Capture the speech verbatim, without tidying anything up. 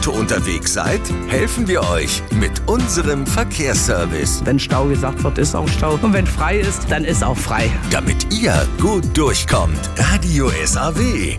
Auto unterwegs seid, helfen wir euch mit unserem Verkehrsservice. Wenn Stau gesagt wird, ist auch Stau. Und wenn frei ist, dann ist auch frei. Damit ihr gut durchkommt. Radio S A W.